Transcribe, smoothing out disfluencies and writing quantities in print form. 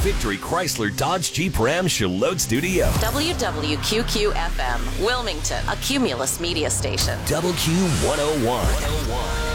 Victory Chrysler Dodge Jeep Ram Charlotte Studio. WWQQ-FM, Wilmington, a Cumulus media station. WQ101.